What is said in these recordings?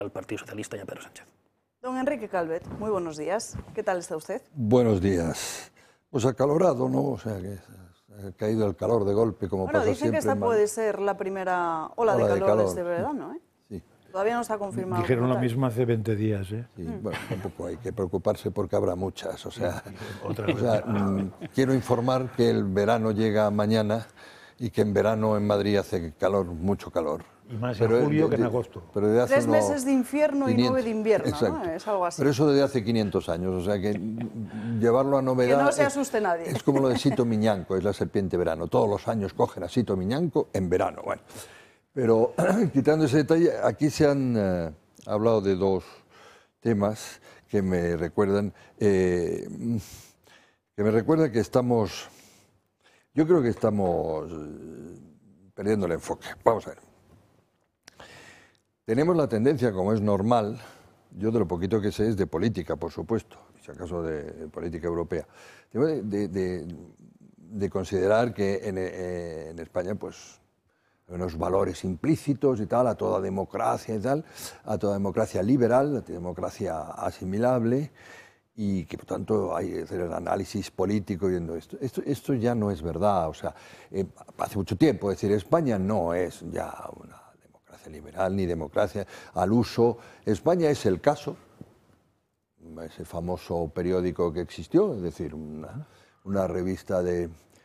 al Partido Socialista y a Pedro Sánchez. Don Enrique Calvet, muy buenos días. ¿Qué tal está usted? Buenos días. Pues acalorado, ¿no? O sea, que ha caído el calor de golpe, como pasa siempre. Dicen que esta puede ser la primera ola de calor de este verano, ¿eh? Sí. Todavía no está confirmado. Dijeron lo mismo hace 20 días, ¿eh? Sí, bueno, tampoco hay que preocuparse porque habrá muchas. O sea, quiero informar que el verano llega mañana y que en verano en Madrid hace calor, mucho calor. Y más en julio que en agosto. Pero desde hace 3 meses de infierno y 9 de invierno, ¿no? Es algo así. Pero eso desde hace 500 años, o sea que llevarlo a novedad... Que no se asuste nadie. Es como lo de Sito Miñanco, es la serpiente verano. Todos los años cogen a Sito Miñanco en verano. Bueno, pero quitando ese detalle, aquí se han hablado de dos temas que me recuerdan que estamos... Yo creo que estamos perdiendo el enfoque. Vamos a ver. Tenemos la tendencia, como es normal, yo de lo poquito que sé es de política, por supuesto, si acaso de política europea, de considerar que en España pues hay unos valores implícitos y tal, a toda democracia y tal, a toda democracia liberal, a toda democracia asimilable, y que por tanto hay que hacer el análisis político viendo esto. Esto ya no es verdad, o sea, hace mucho tiempo, es decir, España no es ya una liberal ni democracia al uso. España es el caso, ese famoso periódico que existió, es decir, una revista de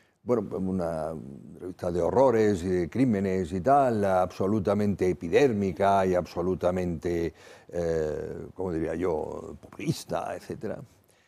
horrores y de crímenes y tal, absolutamente epidérmica y absolutamente, ¿cómo diría yo?, populista, etcétera.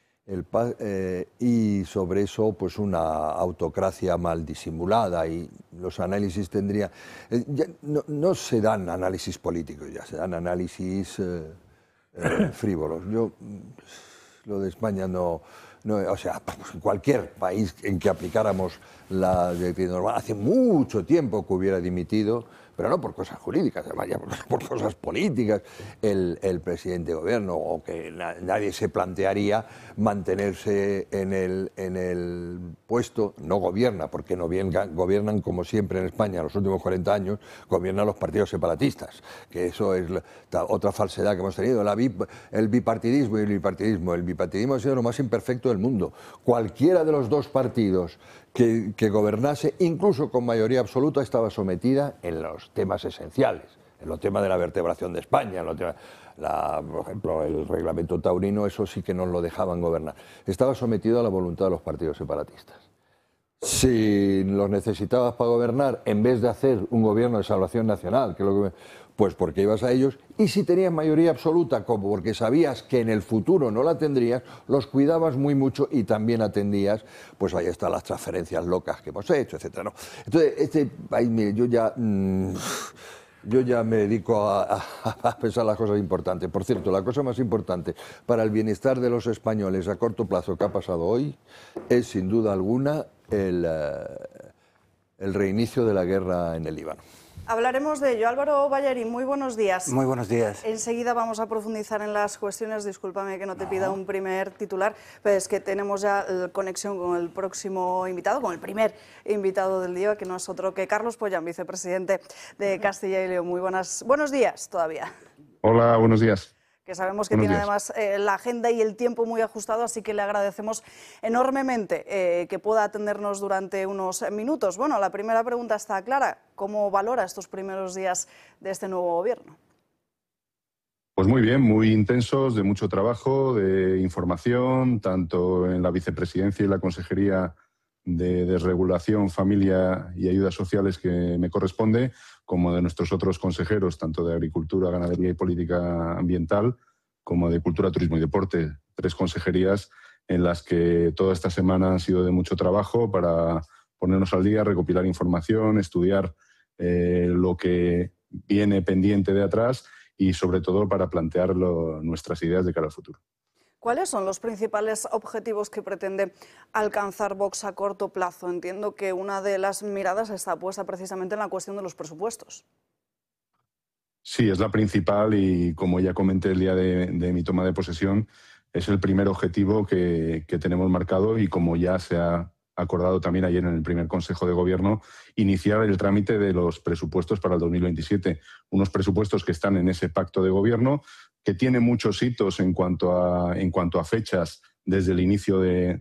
Y sobre eso, pues una autocracia mal disimulada, y los análisis tendrían... no se dan análisis políticos, ya se dan análisis frívolos. Lo de España no, o sea, pues cualquier país en que aplicáramos la directiva normal, hace mucho tiempo que hubiera dimitido, pero no por cosas jurídicas, además ya por cosas políticas, el presidente de gobierno, o que nadie se plantearía mantenerse en el puesto. No gobierna, porque no gobiernan como siempre en España, los últimos 40 años, gobiernan los partidos separatistas, que eso es otra falsedad que hemos tenido, el bipartidismo y el bipartidismo. El bipartidismo ha sido lo más imperfecto del mundo. Cualquiera de los dos partidos que gobernase, incluso con mayoría absoluta, estaba sometida en los temas esenciales, en los temas de la vertebración de España, por ejemplo, el reglamento taurino, eso sí que no lo dejaban gobernar. Estaba sometido a la voluntad de los partidos separatistas. Si los necesitabas para gobernar, en vez de hacer un gobierno de salvación nacional, pues porque ibas a ellos, y si tenías mayoría absoluta, como porque sabías que en el futuro no la tendrías, los cuidabas muy mucho y también atendías, pues ahí están las transferencias locas que hemos hecho, etcétera, ¿no? Entonces, este país, mire, yo ya me dedico a pensar las cosas importantes. Por cierto, la cosa más importante para el bienestar de los españoles a corto plazo que ha pasado hoy es, sin duda alguna, el reinicio de la guerra en el Líbano. Hablaremos de ello. Álvaro Ballarín, muy buenos días. Muy buenos días. Enseguida vamos a profundizar en las cuestiones. Discúlpame que no te pida un primer titular, pero es que tenemos ya conexión con el próximo invitado, con el primer invitado del día, que no es otro que Carlos Pollán, vicepresidente de Castilla y León. Muy buenos días todavía. Hola, buenos días. Que sabemos que tiene además la agenda y el tiempo muy ajustado, así que le agradecemos enormemente que pueda atendernos durante unos minutos. Bueno, la primera pregunta está clara. ¿Cómo valora estos primeros días de este nuevo gobierno? Pues muy bien, muy intensos, de mucho trabajo, de información, tanto en la vicepresidencia y la Consejería de Desregulación, Familia y Ayudas Sociales que me corresponde, como de nuestros otros consejeros, tanto de Agricultura, Ganadería y Política Ambiental, como de Cultura, Turismo y Deporte. 3 consejerías en las que toda esta semana han sido de mucho trabajo para ponernos al día, recopilar información, estudiar lo que viene pendiente de atrás y, sobre todo, para plantear nuestras ideas de cara al futuro. ¿Cuáles son los principales objetivos que pretende alcanzar Vox a corto plazo? Entiendo que una de las miradas está puesta precisamente en la cuestión de los presupuestos. Sí, es la principal y, como ya comenté el día de mi toma de posesión, es el primer objetivo que tenemos marcado y, como ya se ha acordado también ayer en el primer Consejo de Gobierno, iniciar el trámite de los presupuestos para el 2027. Unos presupuestos que están en ese pacto de gobierno, que tiene muchos hitos en cuanto a fechas desde el inicio de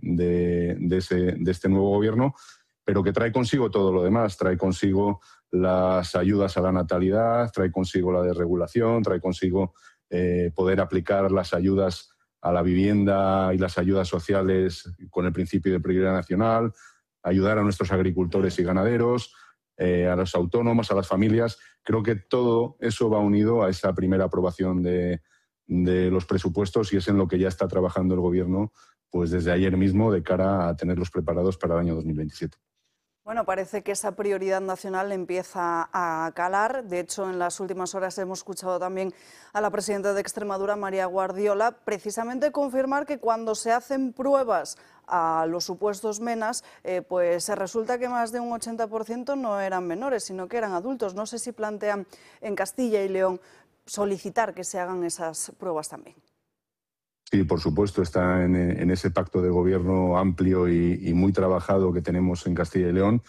este nuevo gobierno, pero que trae consigo todo lo demás. Trae consigo las ayudas a la natalidad, trae consigo la desregulación, trae consigo poder aplicar las ayudas a la vivienda y las ayudas sociales con el principio de prioridad nacional, ayudar a nuestros agricultores y ganaderos, a los autónomos, a las familias. Creo que todo eso va unido a esa primera aprobación de los presupuestos y es en lo que ya está trabajando el Gobierno pues desde ayer mismo de cara a tenerlos preparados para el año 2027. Bueno, parece que esa prioridad nacional empieza a calar. De hecho, en las últimas horas hemos escuchado también a la presidenta de Extremadura, María Guardiola, precisamente confirmar que cuando se hacen pruebas a los supuestos menas, pues resulta que más de un 80% no eran menores, sino que eran adultos. No sé si plantean en Castilla y León solicitar que se hagan esas pruebas también. Sí, por supuesto, está en ese pacto de gobierno amplio y muy trabajado que tenemos en Castilla y León,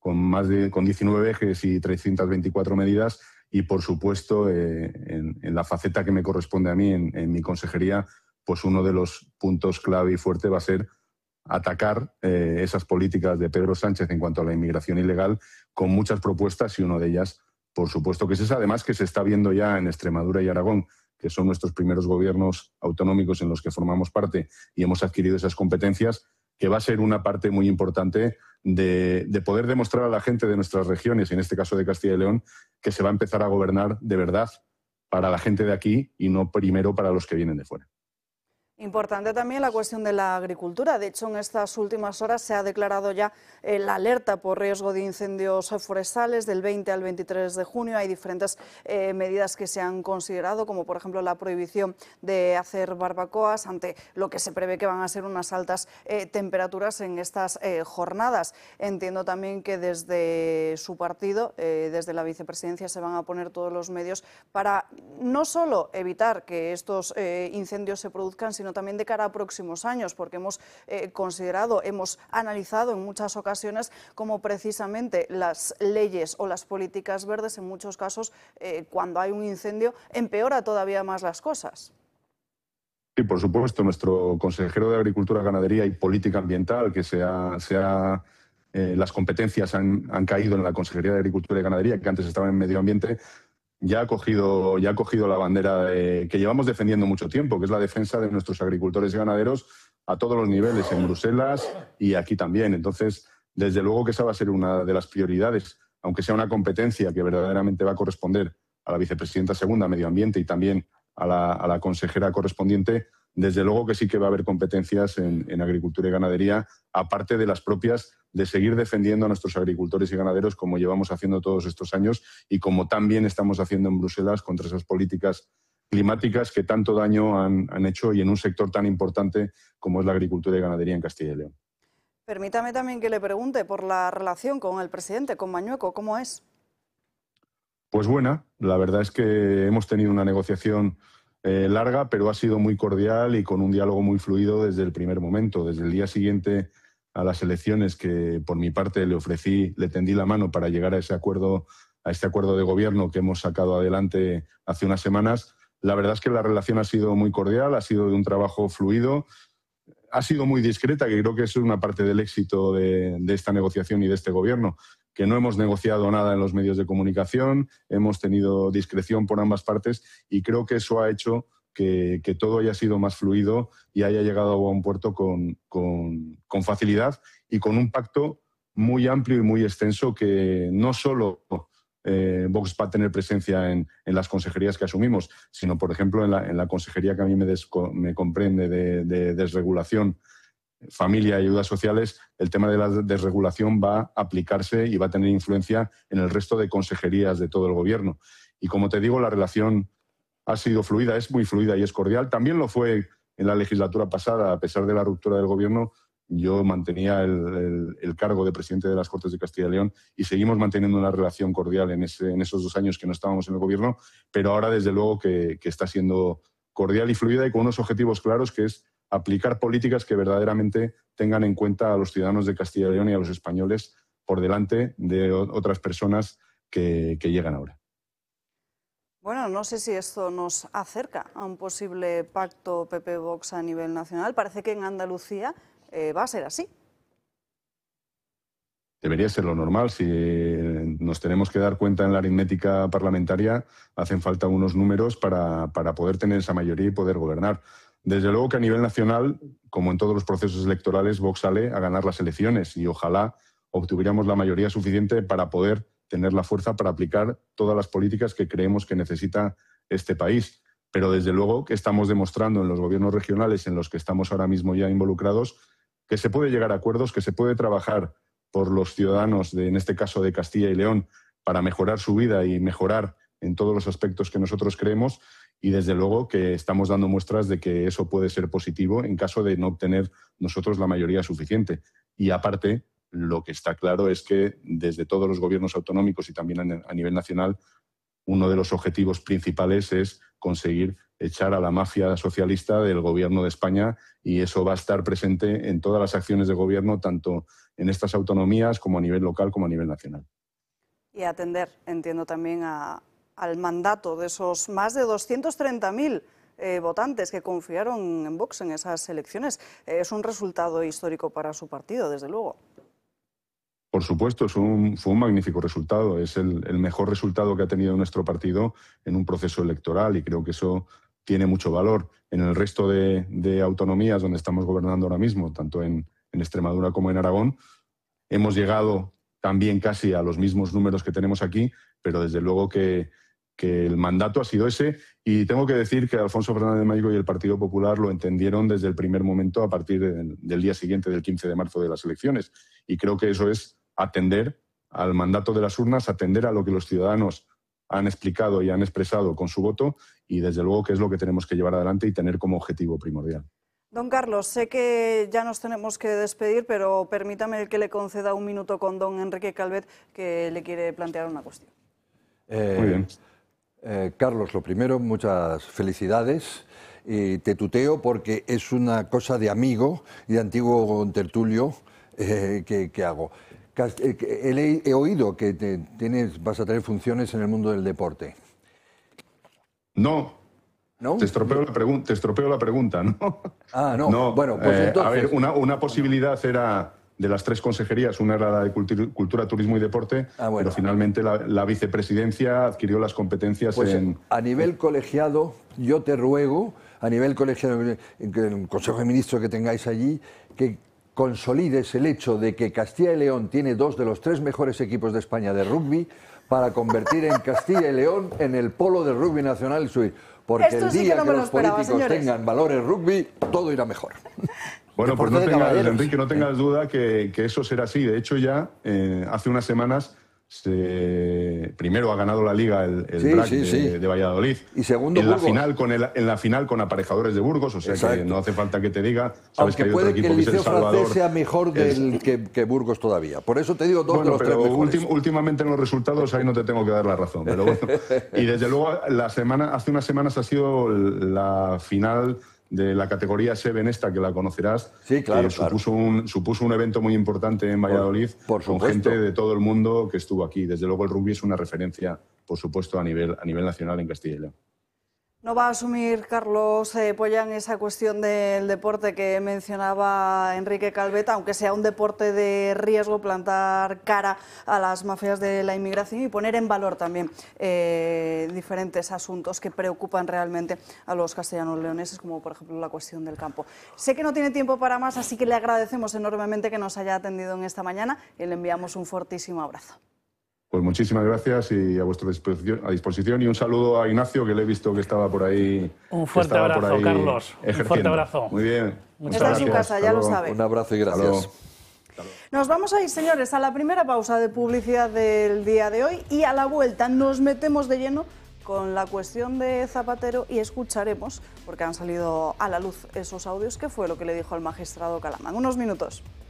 con 19 ejes y 324 medidas, y por supuesto, en la faceta que me corresponde a mí, en mi consejería, pues uno de los puntos clave y fuerte va a ser atacar esas políticas de Pedro Sánchez en cuanto a la inmigración ilegal, con muchas propuestas, y una de ellas, por supuesto, que es esa, además que se está viendo ya en Extremadura y Aragón, que son nuestros primeros gobiernos autonómicos en los que formamos parte y hemos adquirido esas competencias, que va a ser una parte muy importante de poder demostrar a la gente de nuestras regiones, y en este caso de Castilla y León, que se va a empezar a gobernar de verdad para la gente de aquí y no primero para los que vienen de fuera. Importante también la cuestión de la agricultura. De hecho, en estas últimas horas se ha declarado ya la alerta por riesgo de incendios forestales del 20 al 23 de junio. Hay diferentes medidas que se han considerado, como por ejemplo la prohibición de hacer barbacoas ante lo que se prevé que van a ser unas altas temperaturas en estas jornadas. Entiendo también que desde su partido, desde la vicepresidencia, se van a poner todos los medios para no solo evitar que estos incendios se produzcan, sino también de cara a próximos años, porque hemos considerado, hemos analizado en muchas ocasiones cómo precisamente las leyes o las políticas verdes, en muchos casos, cuando hay un incendio, empeora todavía más las cosas. Sí, por supuesto, nuestro consejero de Agricultura, Ganadería y Política Ambiental, que las competencias han caído en la Consejería de Agricultura y Ganadería, que antes estaba en Medio Ambiente, ya ha cogido la bandera que llevamos defendiendo mucho tiempo, que es la defensa de nuestros agricultores y ganaderos a todos los niveles, en Bruselas y aquí también. Entonces, desde luego que esa va a ser una de las prioridades, aunque sea una competencia que verdaderamente va a corresponder a la vicepresidenta segunda, Medio Ambiente, y también a la consejera correspondiente. Desde luego que sí que va a haber competencias en agricultura y ganadería, aparte de las propias de seguir defendiendo a nuestros agricultores y ganaderos, como llevamos haciendo todos estos años y como también estamos haciendo en Bruselas contra esas políticas climáticas que tanto daño han hecho, y en un sector tan importante como es la agricultura y ganadería en Castilla y León. Permítame también que le pregunte por la relación con el presidente, con Mañueco, ¿cómo es? Pues buena, la verdad es que hemos tenido una negociación larga, pero ha sido muy cordial y con un diálogo muy fluido desde el primer momento. Desde el día siguiente a las elecciones, que por mi parte le tendí la mano para llegar a este acuerdo de gobierno que hemos sacado adelante hace unas semanas, la verdad es que la relación ha sido muy cordial, ha sido de un trabajo fluido, ha sido muy discreta, que creo que es una parte del éxito de esta negociación y de este gobierno, que no hemos negociado nada en los medios de comunicación, hemos tenido discreción por ambas partes, y creo que eso ha hecho que todo haya sido más fluido y haya llegado a buen puerto con facilidad y con un pacto muy amplio y muy extenso, que no solo Vox va a tener presencia en las consejerías que asumimos, sino, por ejemplo, en la consejería que a mí me comprende de desregulación, familia y ayudas sociales. El tema de la desregulación va a aplicarse y va a tener influencia en el resto de consejerías de todo el gobierno. Y como te digo, la relación ha sido fluida, es muy fluida y es cordial. También lo fue en la legislatura pasada, a pesar de la ruptura del gobierno. Yo mantenía el cargo de presidente de las Cortes de Castilla y León y seguimos manteniendo una relación cordial en esos 2 años que no estábamos en el gobierno, pero ahora desde luego que está siendo cordial y fluida y con unos objetivos claros, que es aplicar políticas que verdaderamente tengan en cuenta a los ciudadanos de Castilla y León y a los españoles por delante de otras personas que llegan ahora. Bueno, no sé si esto nos acerca a un posible pacto PP-Vox a nivel nacional. Parece que en Andalucía va a ser así. Debería ser lo normal. Si nos tenemos que dar cuenta en la aritmética parlamentaria, hacen falta unos números para poder tener esa mayoría y poder gobernar. Desde luego que a nivel nacional, como en todos los procesos electorales, Vox sale a ganar las elecciones y ojalá obtuviéramos la mayoría suficiente para poder tener la fuerza para aplicar todas las políticas que creemos que necesita este país. Pero desde luego que estamos demostrando en los gobiernos regionales en los que estamos ahora mismo ya involucrados que se puede llegar a acuerdos, que se puede trabajar por los ciudadanos, en este caso de Castilla y León, para mejorar su vida y mejorar en todos los aspectos que nosotros creemos, y desde luego que estamos dando muestras de que eso puede ser positivo en caso de no obtener nosotros la mayoría suficiente. Y aparte, lo que está claro es que desde todos los gobiernos autonómicos y también a nivel nacional, uno de los objetivos principales es conseguir echar a la mafia socialista del Gobierno de España, y eso va a estar presente en todas las acciones de gobierno, tanto en estas autonomías como a nivel local como a nivel nacional. Y atender, entiendo, también al mandato de esos más de 230.000 votantes que confiaron en Vox en esas elecciones. Es un resultado histórico para su partido, desde luego. Por supuesto, fue un magnífico resultado. Es el mejor resultado que ha tenido nuestro partido en un proceso electoral, y creo que eso tiene mucho valor. En el resto de autonomías donde estamos gobernando ahora mismo, tanto en Extremadura como en Aragón, hemos llegado también casi a los mismos números que tenemos aquí, pero desde luego que el mandato ha sido ese, y tengo que decir que Alfonso Fernández Mañigo y el Partido Popular lo entendieron desde el primer momento a partir del día siguiente, del 15 de marzo de las elecciones, y creo que eso es atender al mandato de las urnas, atender a lo que los ciudadanos han explicado y han expresado con su voto, y desde luego que es lo que tenemos que llevar adelante y tener como objetivo primordial. Don Carlos, sé que ya nos tenemos que despedir, pero permítame que le conceda un minuto con don Enrique Calvet, que le quiere plantear una cuestión. Muy bien. Carlos, lo primero, muchas felicidades. Te tuteo porque es una cosa de amigo y de antiguo tertulio que hago. He oído que vas a tener funciones en el mundo del deporte. No. ¿No? Te estropeo la pregunta, ¿no? Ah, no. No. Bueno, pues entonces... A ver, una posibilidad era de las tres consejerías, una era la de Cultura, Turismo y Deporte, bueno. Pero finalmente la vicepresidencia adquirió las competencias pues en... A nivel colegiado, yo te ruego, a nivel colegiado, en el Consejo de Ministros que tengáis allí, que consolides el hecho de que Castilla y León tiene 2 de los 3 mejores equipos de España de rugby, para convertir en Castilla y León en el polo del rugby nacional y subir. Porque Esto el sí día que no que me lo los esperaba, políticos señores. tengan valores rugby, todo irá mejor. Bueno, pues Deporte de caballeros. Enrique, no tengas duda que eso será así. De hecho, ya hace unas semanas primero ha ganado la Liga el BRAC de Valladolid. Y segundo, en la final con Aparejadores de Burgos, o sea que no hace falta que te diga. Sabes Aunque que hay puede otro que equipo el que es El Liceo Salvador. francés sea mejor que Burgos todavía. Por eso te digo 2 Bueno, de los 3 pero mejores. últimamente en los resultados ahí no te tengo que dar la razón. Pero bueno. Y desde luego hace unas semanas ha sido la final de la categoría Seven, esta que la conocerás. Sí, claro, supuso un evento muy importante en Valladolid, por con gente de todo el mundo que estuvo aquí. Desde luego el rugby es una referencia, por supuesto, a nivel nacional en Castilla y León. ¿No va a asumir, Carlos Pollán, esa cuestión del deporte que mencionaba Enrique Calvet, aunque sea un deporte de riesgo, plantar cara a las mafias de la inmigración y poner en valor también diferentes asuntos que preocupan realmente a los castellanos leoneses, como por ejemplo la cuestión del campo? Sé que no tiene tiempo para más, así que le agradecemos enormemente que nos haya atendido en esta mañana y le enviamos un fortísimo abrazo. Pues muchísimas gracias y a vuestra disposición, y un saludo a Ignacio, que le he visto que estaba por ahí. Un fuerte abrazo, Carlos. Un fuerte abrazo. Muy bien. Está en su casa, ya lo sabe. Un abrazo y gracias. Nos vamos a ir, señores, a la primera pausa de publicidad del día de hoy, y a la vuelta nos metemos de lleno con la cuestión de Zapatero y escucharemos, porque han salido a la luz esos audios, qué fue lo que le dijo al magistrado Calamán. Unos minutos.